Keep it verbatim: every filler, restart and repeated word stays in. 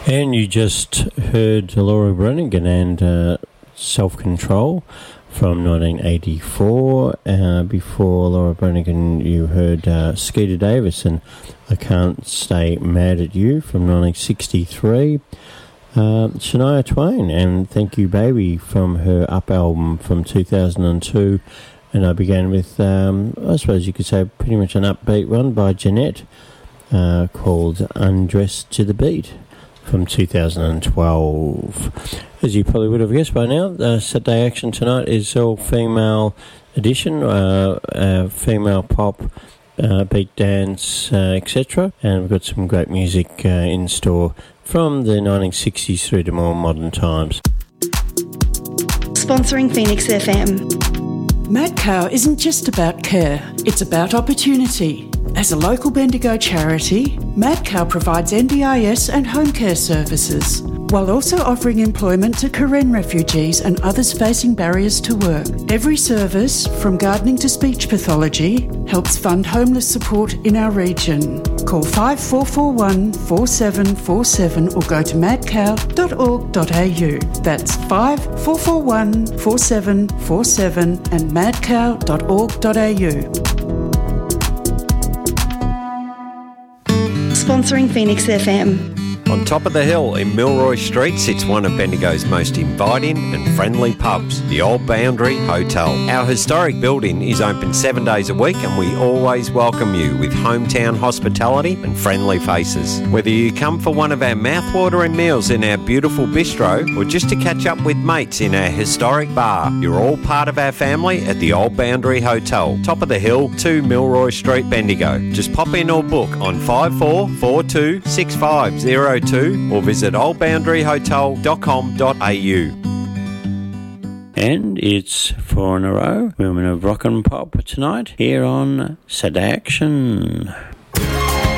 And you just heard Laura Branigan and uh, Self-Control from nineteen eighty-four. Uh, before Laura Branigan, you heard uh, Skeeter Davis and I Can't Stay Mad at You from nineteen sixty-three. Uh, Shania Twain and Thank You Baby from her Up album from two thousand two. And I began with, um, I suppose you could say, pretty much an upbeat one by Jeanette uh, called Undressed to the Beat from two thousand twelve. As you probably would have guessed by now, uh, Saturday Action tonight is all female edition, uh, uh, female pop, uh, beat dance, uh, et cetera. And we've got some great music uh, in store from the nineteen sixties through to more modern times. Sponsoring Phoenix F M. Mad Cow isn't just about care, it's about opportunity. As a local Bendigo charity, Mad Cow provides N D I S and home care services, while also offering employment to Karen refugees and others facing barriers to work. Every service, from gardening to speech pathology, helps fund homeless support in our region. Call five four four one, four seven four seven or go to mad cow dot org dot a u. That's five four four one, four seven four seven and mad cow dot org dot a u. Sponsoring Phoenix F M. On top of the hill in Milroy Street sits one of Bendigo's most inviting and friendly pubs, the Old Boundary Hotel. Our historic building is open seven days a week and we always welcome you with hometown hospitality and friendly faces. Whether you come for one of our mouthwatering meals in our beautiful bistro or just to catch up with mates in our historic bar, you're all part of our family at the Old Boundary Hotel, top of the hill, two Milroy Street, Bendigo. Just pop in or book on five four four two, six five zero two or visit old boundary hotel dot com dot a u. And it's four in a row, Women of Rock and Pop tonight here on Saturday Action.